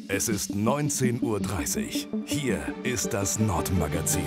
Es ist 19:30 Uhr. Hier ist das Nordmagazin.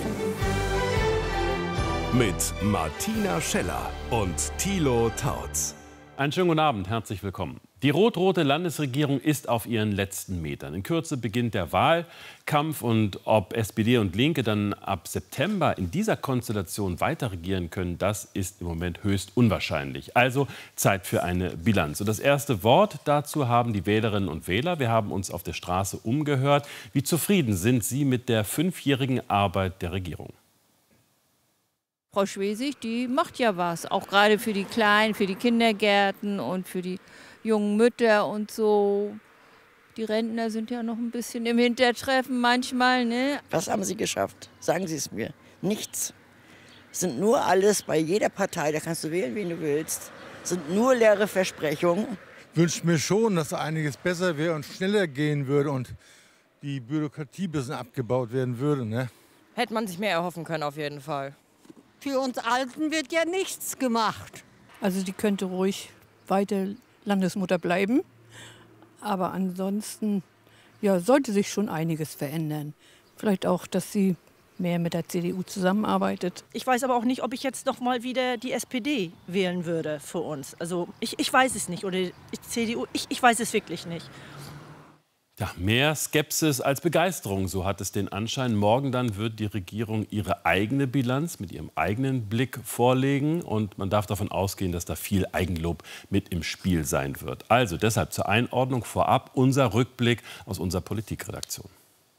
Mit Martina Scheller und Thilo Tautz. Einen schönen guten Abend, herzlich willkommen. Die rot-rote Landesregierung ist auf ihren letzten Metern. In Kürze beginnt der Wahlkampf und ob SPD und Linke dann ab September in dieser Konstellation weiter regieren können, das ist im Moment höchst unwahrscheinlich. Also Zeit für eine Bilanz. Und das erste Wort dazu haben die Wählerinnen und Wähler. Wir haben uns auf der Straße umgehört. Wie zufrieden sind Sie mit der 5-jährigen Arbeit der Regierung? Frau Schwesig, die macht ja was, auch gerade für die Kleinen, für die Kindergärten und für die jungen Mütter und so. Die Rentner sind ja noch ein bisschen im Hintertreffen manchmal, ne? Was haben Sie geschafft? Sagen Sie es mir. Nichts. Es sind nur alles bei jeder Partei, da kannst du wählen, wen du willst. Es sind nur leere Versprechungen. Ich wünsche mir schon, dass einiges besser wäre und schneller gehen würde und die Bürokratie ein bisschen abgebaut werden würde, ne? Hätte man sich mehr erhoffen können, auf jeden Fall. Für uns Alten wird ja nichts gemacht. Also die könnte ruhig weiter Landesmutter bleiben. Aber ansonsten sollte sich schon einiges verändern. Vielleicht auch, dass sie mehr mit der CDU zusammenarbeitet. Ich weiß aber auch nicht, ob ich jetzt noch mal wieder die SPD wählen würde für uns. Also ich weiß es nicht. Oder die CDU, ich weiß es wirklich nicht. Ja, mehr Skepsis als Begeisterung, so hat es den Anschein. Morgen dann wird die Regierung ihre eigene Bilanz mit ihrem eigenen Blick vorlegen. Und man darf davon ausgehen, dass da viel Eigenlob mit im Spiel sein wird. Also deshalb zur Einordnung vorab unser Rückblick aus unserer Politikredaktion.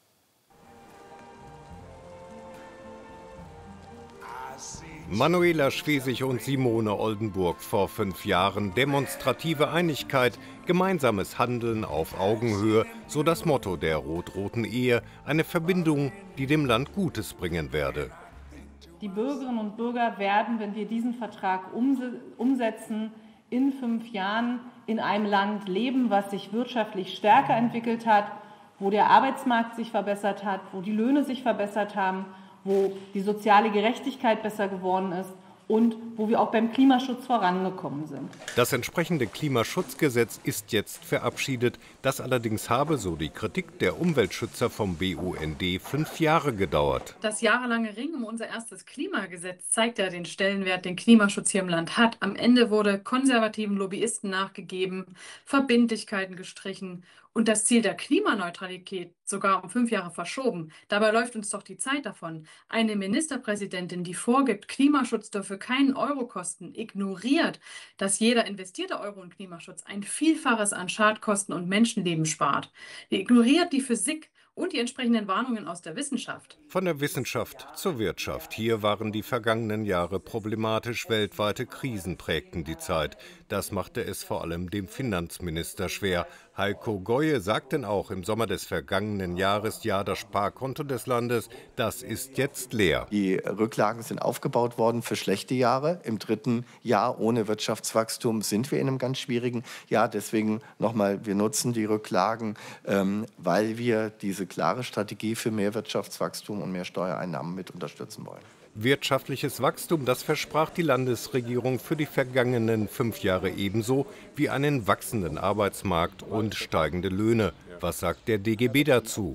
Manuela Schwesig und Simone Oldenburg vor 5 Jahren. Demonstrative Einigkeit, gemeinsames Handeln auf Augenhöhe, so das Motto der rot-roten Ehe. Eine Verbindung, die dem Land Gutes bringen werde. Die Bürgerinnen und Bürger werden, wenn wir diesen Vertrag umsetzen, in 5 Jahren in einem Land leben, was sich wirtschaftlich stärker entwickelt hat, wo der Arbeitsmarkt sich verbessert hat, wo die Löhne sich verbessert haben, wo die soziale Gerechtigkeit besser geworden ist und wo wir auch beim Klimaschutz vorangekommen sind. Das entsprechende Klimaschutzgesetz ist jetzt verabschiedet. Das allerdings habe, so die Kritik der Umweltschützer vom BUND, 5 Jahre gedauert. Das jahrelange Ringen um unser erstes Klimagesetz zeigt ja den Stellenwert, den Klimaschutz hier im Land hat. Am Ende wurde konservativen Lobbyisten nachgegeben, Verbindlichkeiten gestrichen und das Ziel der Klimaneutralität sogar um 5 Jahre verschoben. Dabei läuft uns doch die Zeit davon. Eine Ministerpräsidentin, die vorgibt, Klimaschutz dürfe keinen Euro kosten, ignoriert, dass jeder investierte Euro in Klimaschutz ein Vielfaches an Schadkosten und Menschenleben spart. Die ignoriert die Physik und die entsprechenden Warnungen aus der Wissenschaft. Von der Wissenschaft zur Wirtschaft. Hier waren die vergangenen Jahre problematisch. Weltweite Krisen prägten die Zeit. Das machte es vor allem dem Finanzminister schwer. Heiko Goye sagte auch im Sommer des vergangenen Jahres, ja, das Sparkonto des Landes, das ist jetzt leer. Die Rücklagen sind aufgebaut worden für schlechte Jahre. Im 3. Jahr ohne Wirtschaftswachstum sind wir in einem ganz schwierigen Jahr. Deswegen nochmal, wir nutzen die Rücklagen, weil wir diese klare Strategie für mehr Wirtschaftswachstum und mehr Steuereinnahmen mit unterstützen wollen. Wirtschaftliches Wachstum, das versprach die Landesregierung für die vergangenen 5 Jahre ebenso wie einen wachsenden Arbeitsmarkt und steigende Löhne. Was sagt der DGB dazu?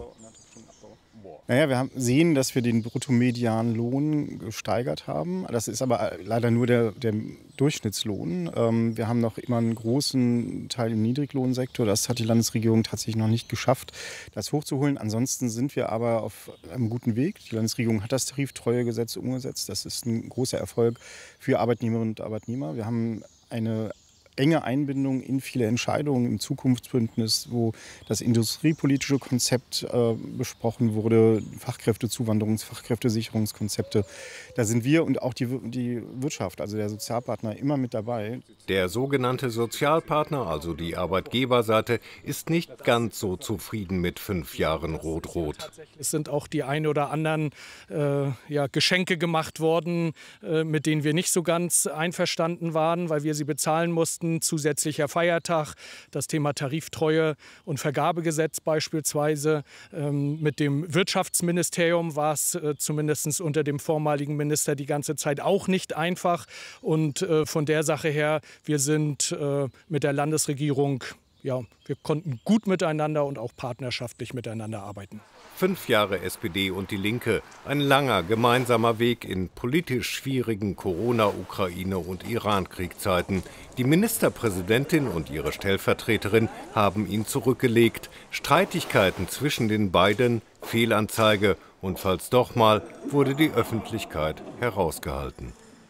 Naja, wir sehen, dass wir den Bruttomedianlohn gesteigert haben. Das ist aber leider nur der Durchschnittslohn. Wir haben noch immer einen großen Teil im Niedriglohnsektor. Das hat die Landesregierung tatsächlich noch nicht geschafft, das hochzuholen. Ansonsten sind wir aber auf einem guten Weg. Die Landesregierung hat das Tariftreuegesetz umgesetzt. Das ist ein großer Erfolg für Arbeitnehmerinnen und Arbeitnehmer. Wir haben eine enge Einbindung in viele Entscheidungen im Zukunftsbündnis, wo das industriepolitische Konzept besprochen wurde, Fachkräftezuwanderungs-, Fachkräftesicherungskonzepte. Da sind wir und auch die Wirtschaft, also der Sozialpartner, immer mit dabei. Der sogenannte Sozialpartner, also die Arbeitgeberseite, ist nicht ganz so zufrieden mit 5 Jahren Rot-Rot. Es sind auch die ein oder anderen Geschenke gemacht worden, mit denen wir nicht so ganz einverstanden waren, weil wir sie bezahlen mussten. Zusätzlicher Feiertag, das Thema Tariftreue und Vergabegesetz beispielsweise. Mit dem Wirtschaftsministerium war es zumindest unter dem vormaligen Minister die ganze Zeit auch nicht einfach. Und von der Sache her, wir sind mit der Landesregierung ja, wir konnten gut miteinander und auch partnerschaftlich miteinander arbeiten. 5 Jahre SPD und die Linke. Ein langer gemeinsamer Weg in politisch schwierigen Corona-, Ukraine- und Iran-Kriegzeiten. Die Ministerpräsidentin und ihre Stellvertreterin haben ihn zurückgelegt. Streitigkeiten zwischen den beiden, Fehlanzeige und falls doch mal, wurde die Öffentlichkeit herausgehalten.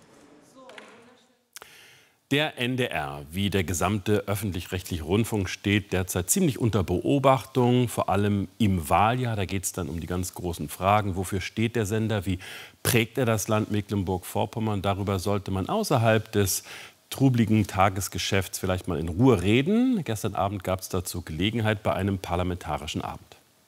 Der NDR, wie der gesamte öffentlich-rechtliche Rundfunk, steht derzeit ziemlich unter Beobachtung, vor allem im Wahljahr. Da geht es dann um die ganz großen Fragen. Wofür steht der Sender? Wie prägt er das Land Mecklenburg-Vorpommern? Darüber sollte man außerhalb des trubeligen Tagesgeschäfts vielleicht mal in Ruhe reden. Gestern Abend gab es dazu Gelegenheit bei einem parlamentarischen Abend.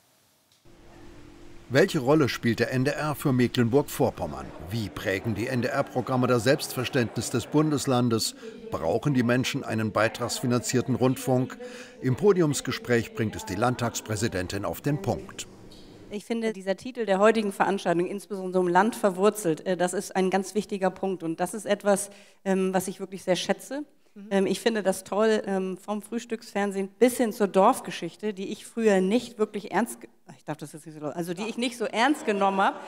Welche Rolle spielt der NDR für Mecklenburg-Vorpommern? Wie prägen die NDR-Programme das Selbstverständnis des Bundeslandes? Brauchen die Menschen einen beitragsfinanzierten Rundfunk? Im Podiumsgespräch bringt es die Landtagspräsidentin auf den Punkt. Ich finde, dieser Titel der heutigen Veranstaltung, insbesondere im Land verwurzelt, das ist ein ganz wichtiger Punkt. Und das ist etwas, was ich wirklich sehr schätze. Ich finde das toll, vom Frühstücksfernsehen bis hin zur Dorfgeschichte, die ich früher nicht wirklich ernst, ich darf das jetzt nicht so laut, also die ich nicht so ernst genommen habe,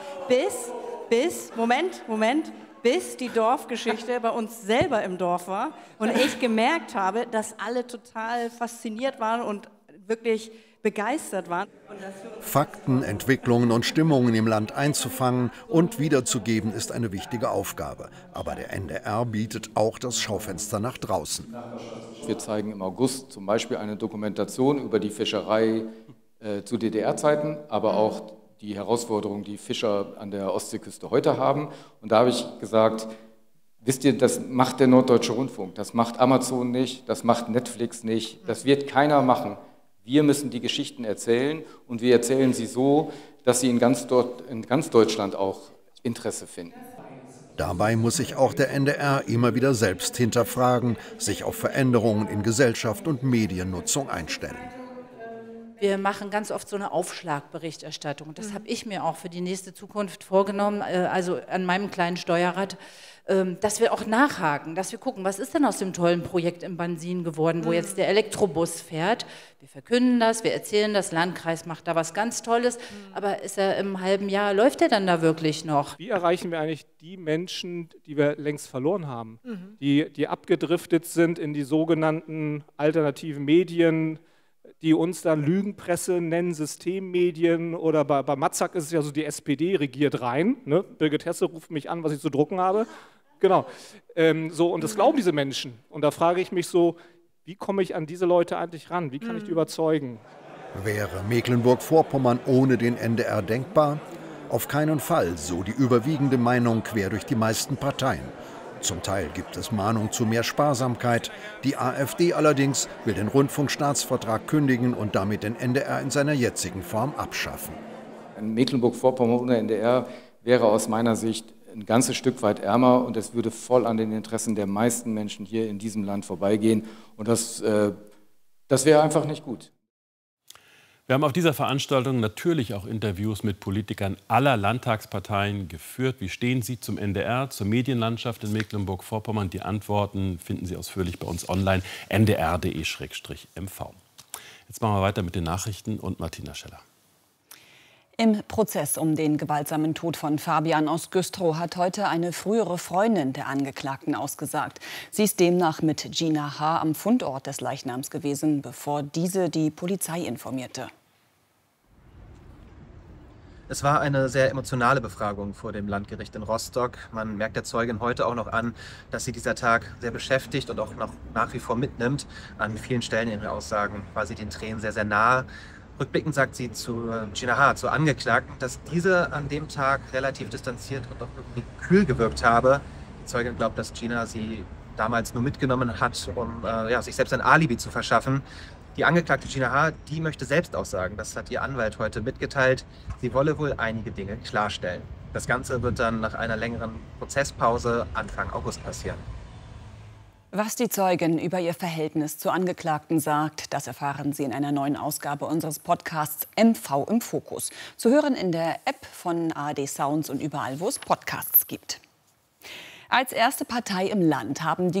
bis die Dorfgeschichte bei uns selber im Dorf war und ich gemerkt habe, dass alle total fasziniert waren und wirklich begeistert waren. Fakten, Entwicklungen und Stimmungen im Land einzufangen und wiederzugeben, ist eine wichtige Aufgabe. Aber der NDR bietet auch das Schaufenster nach draußen. Wir zeigen im August zum Beispiel eine Dokumentation über die Fischerei zu DDR-Zeiten, aber auch die Herausforderungen, die Fischer an der Ostseeküste heute haben. Und da habe ich gesagt, wisst ihr, das macht der Norddeutsche Rundfunk, das macht Amazon nicht, das macht Netflix nicht, das wird keiner machen. Wir müssen die Geschichten erzählen und wir erzählen sie so, dass sie in ganz Deutschland auch Interesse finden. Dabei muss sich auch der NDR immer wieder selbst hinterfragen, sich auf Veränderungen in Gesellschaft und Mediennutzung einstellen. Wir machen ganz oft so eine Aufschlagberichterstattung. Das habe ich mir auch für die nächste Zukunft vorgenommen, also an meinem kleinen Steuerrad, dass wir auch nachhaken, dass wir gucken, was ist denn aus dem tollen Projekt im Bansin geworden, wo jetzt der Elektrobus fährt. Wir verkünden das, wir erzählen, das Landkreis macht da was ganz Tolles, aber ist er im halben Jahr, läuft er dann da wirklich noch? Wie erreichen wir eigentlich die Menschen, die wir längst verloren haben, die abgedriftet sind in die sogenannten alternativen Medien, die uns dann Lügenpresse nennen, Systemmedien oder bei Matzak ist es ja so, die SPD regiert rein. Ne? Birgit Hesse ruft mich an, was ich zu drucken habe. Genau. So, und das glauben diese Menschen. Und da frage ich mich so, wie komme ich an diese Leute eigentlich ran? Wie kann ich die überzeugen? Wäre Mecklenburg-Vorpommern ohne den NDR denkbar? Auf keinen Fall, so die überwiegende Meinung quer durch die meisten Parteien. Zum Teil gibt es Mahnung zu mehr Sparsamkeit. Die AfD allerdings will den Rundfunkstaatsvertrag kündigen und damit den NDR in seiner jetzigen Form abschaffen. Mecklenburg-Vorpommern ohne NDR wäre aus meiner Sicht ein ganzes Stück weit ärmer und es würde voll an den Interessen der meisten Menschen hier in diesem Land vorbeigehen. Und das wäre einfach nicht gut. Wir haben auf dieser Veranstaltung natürlich auch Interviews mit Politikern aller Landtagsparteien geführt. Wie stehen Sie zum NDR, zur Medienlandschaft in Mecklenburg-Vorpommern? Die Antworten finden Sie ausführlich bei uns online, ndr.de/mv. Jetzt machen wir weiter mit den Nachrichten und Martina Scheller. Im Prozess um den gewaltsamen Tod von Fabian aus Güstrow hat heute eine frühere Freundin der Angeklagten ausgesagt. Sie ist demnach mit Gina H. am Fundort des Leichnams gewesen, bevor diese die Polizei informierte. Es war eine sehr emotionale Befragung vor dem Landgericht in Rostock. Man merkt der Zeugin heute auch noch an, dass sie dieser Tag sehr beschäftigt und auch noch nach wie vor mitnimmt. An vielen Stellen in ihren Aussagen war sie den Tränen sehr, sehr nahe. Rückblickend sagt sie zu Gina H., zur Angeklagten, dass diese an dem Tag relativ distanziert und auch irgendwie kühl gewirkt habe. Die Zeugin glaubt, dass Gina sie damals nur mitgenommen hat, um sich selbst ein Alibi zu verschaffen. Die Angeklagte Gina H., die möchte selbst aussagen. Das hat ihr Anwalt heute mitgeteilt. Sie wolle wohl einige Dinge klarstellen. Das Ganze wird dann nach einer längeren Prozesspause Anfang August passieren. Was die Zeugin über ihr Verhältnis zur Angeklagten sagt, das erfahren Sie in einer neuen Ausgabe unseres Podcasts MV im Fokus. Zu hören in der App von ARD Sounds und überall, wo es Podcasts gibt. Als erste Partei im Land haben die